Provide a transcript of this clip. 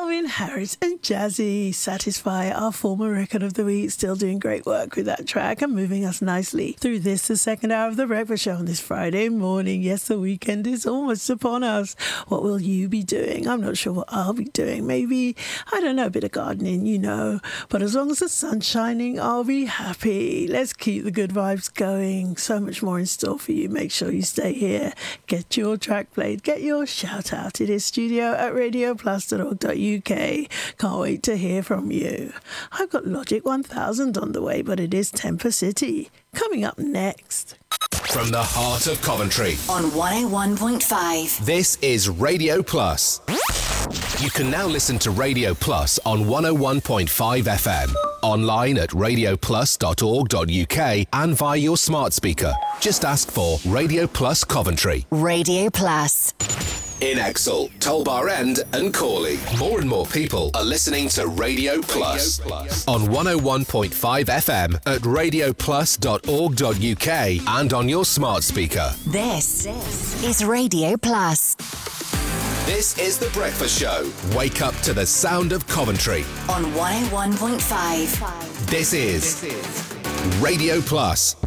Calvin Harris and Jazzy, Satisfy, our former record of the week. Still doing great work with that track and moving us nicely through this, the second hour of the breakfast show on this Friday morning. Yes, the weekend is almost upon us. What will you be doing? I'm not sure what I'll be doing. Maybe, I don't know, a bit of gardening, you know. But as long as the sun's shining, I'll be happy. Let's keep the good vibes going. So much more in store for you. Make sure you stay here. Get your track played. Get your shout out. It is studio@radioplus.org.uk. Can't wait to hear from you. I've got Logic 1000 on the way, but it is Temper City coming up next. From the heart of Coventry on 101.5. This is Radio Plus. You can now listen to Radio Plus on 101.5 FM, online at radioplus.org.uk and via your smart speaker. Just ask for Radio Plus Coventry. Radio Plus. In Exel, Tolbar End and Corley. More and more people are listening to Radio Plus on 101.5 FM at radioplus.org.uk and on your smart speaker. This is Radio Plus. This is The Breakfast Show. Wake up to the sound of Coventry on 101.5. This is Radio Plus.